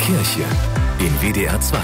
Kirche in WDR 2.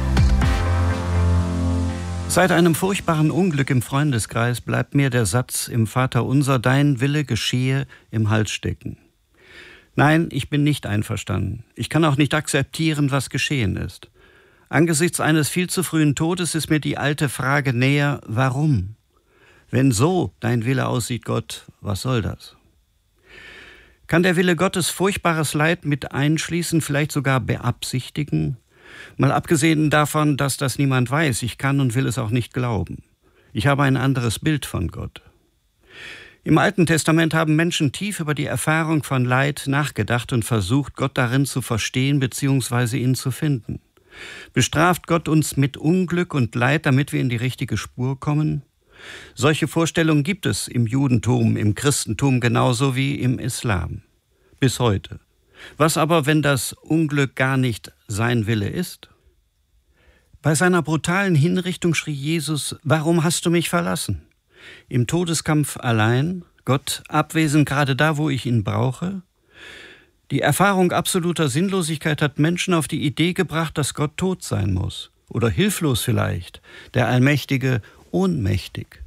Seit einem furchtbaren Unglück im Freundeskreis bleibt mir der Satz im Vaterunser, dein Wille geschehe, im Hals stecken. Nein, ich bin nicht einverstanden. Ich kann auch nicht akzeptieren, was geschehen ist. Angesichts eines viel zu frühen Todes ist mir die alte Frage näher, warum? Wenn so dein Wille aussieht, Gott, was soll das? Kann der Wille Gottes furchtbares Leid mit einschließen, vielleicht sogar beabsichtigen? Mal abgesehen davon, dass das niemand weiß, ich kann und will es auch nicht glauben. Ich habe ein anderes Bild von Gott. Im Alten Testament haben Menschen tief über die Erfahrung von Leid nachgedacht und versucht, Gott darin zu verstehen bzw. ihn zu finden. Bestraft Gott uns mit Unglück und Leid, damit wir in die richtige Spur kommen? Solche Vorstellungen gibt es im Judentum, im Christentum genauso wie im Islam. Bis heute. Was aber, wenn das Unglück gar nicht sein Wille ist? Bei seiner brutalen Hinrichtung schrie Jesus, warum hast du mich verlassen? Im Todeskampf allein, Gott abwesend gerade da, wo ich ihn brauche? Die Erfahrung absoluter Sinnlosigkeit hat Menschen auf die Idee gebracht, dass Gott tot sein muss. Oder hilflos vielleicht, der Allmächtige ohnmächtig.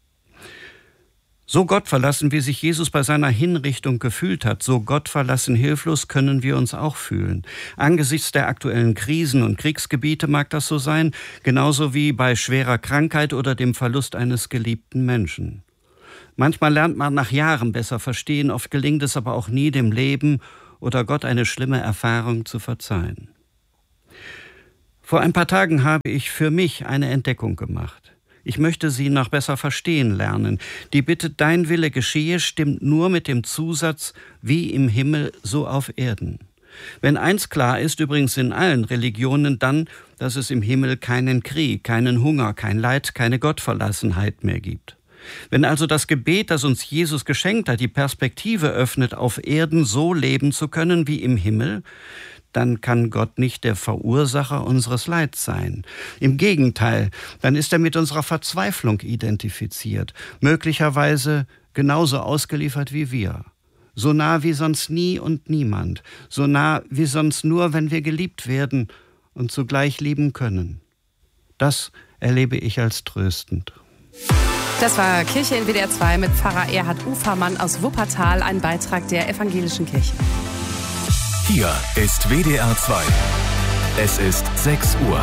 So gottverlassen, wie sich Jesus bei seiner Hinrichtung gefühlt hat, so gottverlassen hilflos können wir uns auch fühlen. Angesichts der aktuellen Krisen und Kriegsgebiete mag das so sein, genauso wie bei schwerer Krankheit oder dem Verlust eines geliebten Menschen. Manchmal lernt man nach Jahren besser verstehen, oft gelingt es aber auch nie, dem Leben oder Gott eine schlimme Erfahrung zu verzeihen. Vor ein paar Tagen habe ich für mich eine Entdeckung gemacht. Ich möchte sie noch besser verstehen lernen. Die Bitte, dein Wille geschehe, stimmt nur mit dem Zusatz, wie im Himmel, so auf Erden. Wenn eins klar ist, übrigens in allen Religionen, dann, dass es im Himmel keinen Krieg, keinen Hunger, kein Leid, keine Gottverlassenheit mehr gibt. Wenn also das Gebet, das uns Jesus geschenkt hat, die Perspektive öffnet, auf Erden so leben zu können wie im Himmel, dann kann Gott nicht der Verursacher unseres Leids sein. Im Gegenteil, dann ist er mit unserer Verzweiflung identifiziert, möglicherweise genauso ausgeliefert wie wir. So nah wie sonst nie und niemand, so nah wie sonst nur, wenn wir geliebt werden und zugleich lieben können. Das erlebe ich als tröstend. Das war Kirche in WDR 2 mit Pfarrer Erhard Ufermann aus Wuppertal, ein Beitrag der Evangelischen Kirche. Hier ist WDR 2. Es ist 6 Uhr.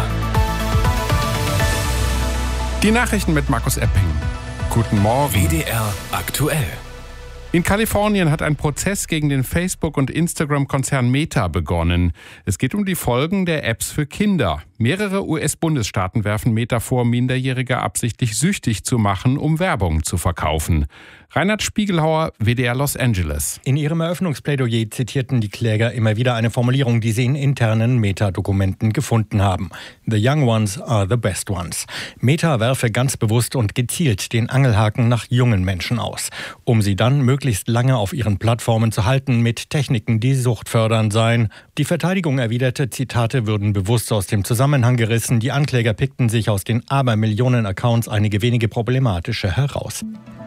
Die Nachrichten mit Markus Epping. Guten Morgen. WDR aktuell. In Kalifornien hat ein Prozess gegen den Facebook- und Instagram-Konzern Meta begonnen. Es geht um die Folgen der Apps für Kinder. Mehrere US-Bundesstaaten werfen Meta vor, Minderjährige absichtlich süchtig zu machen, um Werbung zu verkaufen. Reinhard Spiegelhauer, WDR Los Angeles. In ihrem Eröffnungsplädoyer zitierten die Kläger immer wieder eine Formulierung, die sie in internen Meta-Dokumenten gefunden haben. The young ones are the best ones. Meta werfe ganz bewusst und gezielt den Angelhaken nach jungen Menschen aus, um sie dann möglichst lange auf ihren Plattformen zu halten mit Techniken, die suchtfördernd seien. Die Verteidigung erwiderte, Zitate würden bewusst aus dem Zusammenhang gerissen. Die Ankläger pickten sich aus den Abermillionen Accounts einige wenige problematische heraus.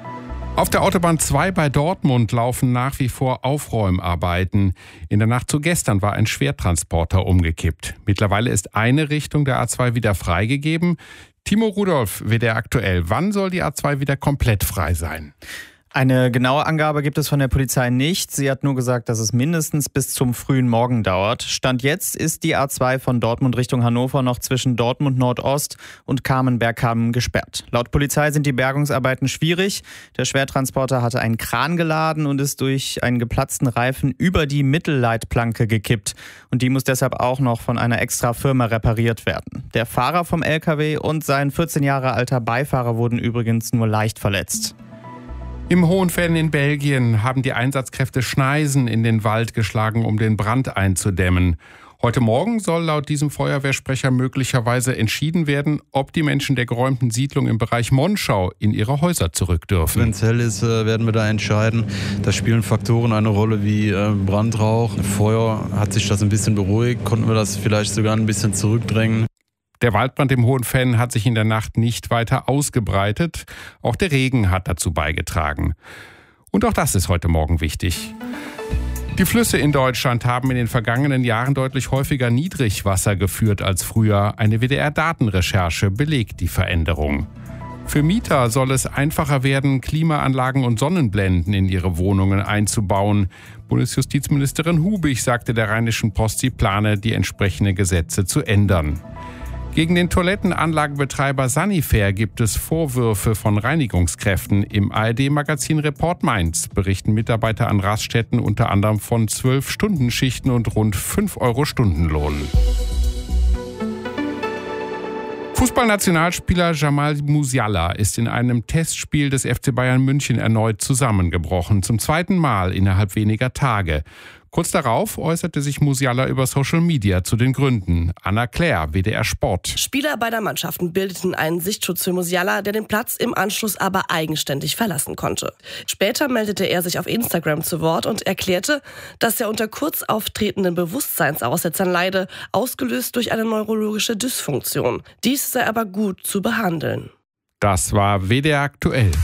Auf der Autobahn 2 bei Dortmund laufen nach wie vor Aufräumarbeiten. In der Nacht zu gestern war ein Schwertransporter umgekippt. Mittlerweile ist eine Richtung der A2 wieder freigegeben. Timo Rudolph, WDR aktuell. Wann soll die A2 wieder komplett frei sein? Eine genaue Angabe gibt es von der Polizei nicht. Sie hat nur gesagt, dass es mindestens bis zum frühen Morgen dauert. Stand jetzt ist die A2 von Dortmund Richtung Hannover noch zwischen Dortmund Nordost und Kamenberg-Hamm gesperrt. Laut Polizei sind die Bergungsarbeiten schwierig. Der Schwertransporter hatte einen Kran geladen und ist durch einen geplatzten Reifen über die Mittelleitplanke gekippt. Und die muss deshalb auch noch von einer extra Firma repariert werden. Der Fahrer vom LKW und sein 14 Jahre alter Beifahrer wurden übrigens nur leicht verletzt. Im Hohenfällen in Belgien haben die Einsatzkräfte Schneisen in den Wald geschlagen, um den Brand einzudämmen. Heute Morgen soll laut diesem Feuerwehrsprecher möglicherweise entschieden werden, ob die Menschen der geräumten Siedlung im Bereich Monschau in ihre Häuser zurück dürfen. Wenn es hell ist, werden wir da entscheiden. Da spielen Faktoren eine Rolle wie Brandrauch. Feuer, hat sich das ein bisschen beruhigt, konnten wir das vielleicht sogar ein bisschen zurückdrängen. Der Waldbrand im Hohenfällen hat sich in der Nacht nicht weiter ausgebreitet. Auch der Regen hat dazu beigetragen. Und auch das ist heute Morgen wichtig. Die Flüsse in Deutschland haben in den vergangenen Jahren deutlich häufiger Niedrigwasser geführt als früher. Eine WDR-Datenrecherche belegt die Veränderung. Für Mieter soll es einfacher werden, Klimaanlagen und Sonnenblenden in ihre Wohnungen einzubauen. Bundesjustizministerin Hubig sagte der Rheinischen Post, sie plane, die entsprechenden Gesetze zu ändern. Gegen den Toilettenanlagenbetreiber Sanifair gibt es Vorwürfe von Reinigungskräften. Im ARD-Magazin Report Mainz berichten Mitarbeiter an Raststätten unter anderem von 12-Stunden-Schichten und rund 5 € Stundenlohn. Fußballnationalspieler Jamal Musiala ist in einem Testspiel des FC Bayern München erneut zusammengebrochen. Zum 2. Mal innerhalb weniger Tage. Kurz darauf äußerte sich Musiala über Social Media zu den Gründen. Anna Claire, WDR Sport. Spieler beider Mannschaften bildeten einen Sichtschutz für Musiala, der den Platz im Anschluss aber eigenständig verlassen konnte. Später meldete er sich auf Instagram zu Wort und erklärte, dass er unter kurz auftretenden Bewusstseinsaussetzern leide, ausgelöst durch eine neurologische Dysfunktion. Dies sei aber gut zu behandeln. Das war WDR aktuell.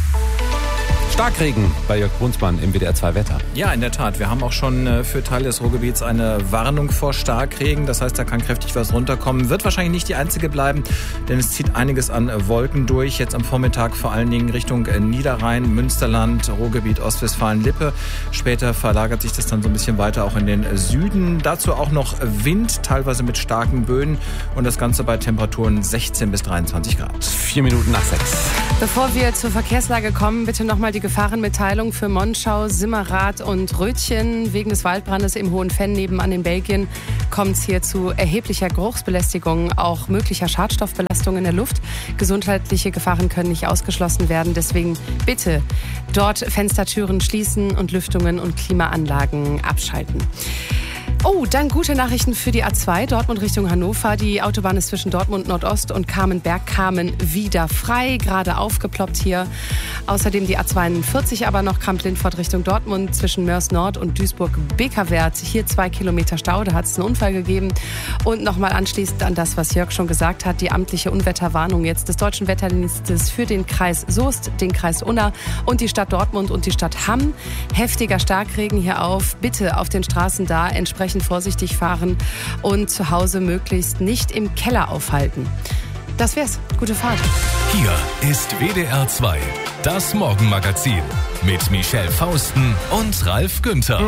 Starkregen bei Jörg Brunsmann im WDR 2 Wetter. Ja, in der Tat. Wir haben auch schon für Teile des Ruhrgebiets eine Warnung vor Starkregen. Das heißt, da kann kräftig was runterkommen. Wird wahrscheinlich nicht die einzige bleiben, denn es zieht einiges an Wolken durch. Jetzt am Vormittag vor allen Dingen Richtung Niederrhein, Münsterland, Ruhrgebiet, Ostwestfalen-Lippe. Später verlagert sich das dann so ein bisschen weiter auch in den Süden. Dazu auch noch Wind, teilweise mit starken Böen. Und das Ganze bei Temperaturen 16 bis 23 Grad. 4 Minuten nach 6. Bevor wir zur Verkehrslage kommen, bitte nochmal die Gefahrenmitteilung für Monschau, Simmerath und Rötchen. Wegen des Waldbrandes im Hohenfenn nebenan in Belgien kommt es hier zu erheblicher Geruchsbelästigung, auch möglicher Schadstoffbelastung in der Luft. Gesundheitliche Gefahren können nicht ausgeschlossen werden. Deswegen bitte dort Fenstertüren schließen und Lüftungen und Klimaanlagen abschalten. Oh, dann gute Nachrichten für die A2, Dortmund Richtung Hannover. Die Autobahn ist zwischen Dortmund Nordost und Kamenberg-Kamen wieder frei, gerade aufgeploppt hier. Außerdem die A42, aber noch Kramp-Lindfort Richtung Dortmund zwischen Mörs Nord und Duisburg-Bekerwert. Hier 2 Kilometer Stau, da hat es einen Unfall gegeben. Und nochmal anschließend an das, was Jörg schon gesagt hat, die amtliche Unwetterwarnung jetzt des Deutschen Wetterdienstes für den Kreis Soest, den Kreis Unna und die Stadt Dortmund und die Stadt Hamm. Heftiger Starkregen hier auf. Bitte auf den Straßen da entsprechend vorsichtig fahren und zu Hause möglichst nicht im Keller aufhalten. Das wär's. Gute Fahrt. Hier ist WDR 2, das Morgenmagazin mit Michelle Fausten und Ralf Günther.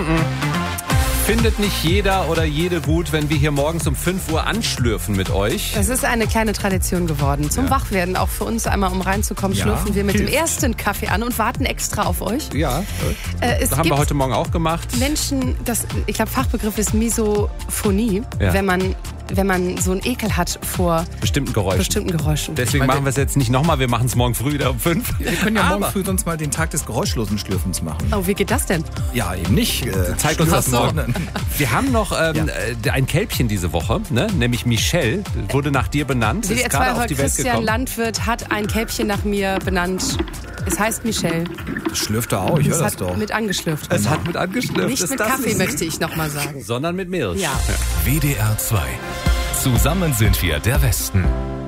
Findet nicht jeder oder jede gut, wenn wir hier morgens um 5 Uhr anschlürfen mit euch? Das ist eine kleine Tradition geworden. Zum Wachwerden, auch für uns einmal, um reinzukommen, schlürfen wir mit dem ersten Kaffee an und warten extra auf euch. Ja, das haben wir heute Morgen auch gemacht. Menschen, ich glaube, Fachbegriff ist Misophonie, wenn man so einen Ekel hat vor bestimmten Geräuschen. Deswegen machen wir es jetzt nicht nochmal, wir machen es morgen früh wieder um 5. Wir können ja morgen früh sonst mal den Tag des geräuschlosen Schlürfens machen. Oh, wie geht das denn? Ja, eben nicht. Zeigt uns das morgen. Wir haben noch ein Kälbchen diese Woche, ne? Nämlich Michelle, wurde nach dir benannt. Ist gerade auf die Welt Christian gekommen. Landwirt hat ein Kälbchen nach mir benannt. Es heißt Michelle. Schlürft er auch, ich höre das doch. Mit angeschlürft. Es hat mit angeschlürft. Nicht mit Kaffee, möchte ich nochmal sagen. Sondern mit Milch. Ja. WDR 2. Zusammen sind wir der Westen.